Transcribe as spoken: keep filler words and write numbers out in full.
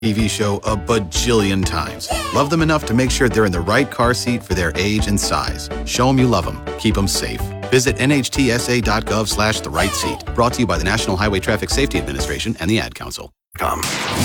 T V show a bajillion times. Love them enough to make sure they're in the right car seat for their age and size. Show them you love them. Keep them safe. Visit nhtsa.gov slash the right seat. Brought to you by the National Highway Traffic Safety Administration and the Ad Council. Come.